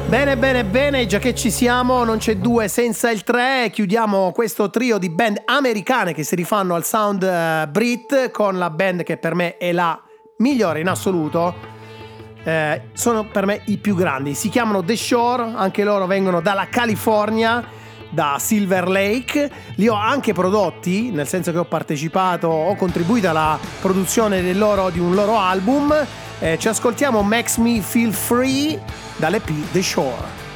Bene, bene, bene, già che ci siamo, non c'è due senza il tre. Chiudiamo questo trio di band americane che si rifanno al sound Brit con la band che per me è la migliore in assoluto. Sono per me i più grandi. Si chiamano The Shore, anche loro vengono dalla California, da Silver Lake. Li ho anche prodotti, nel senso che ho partecipato, ho contribuito alla produzione di un loro album. Ci ascoltiamo Makes Me Feel Free dall'EP The Shore.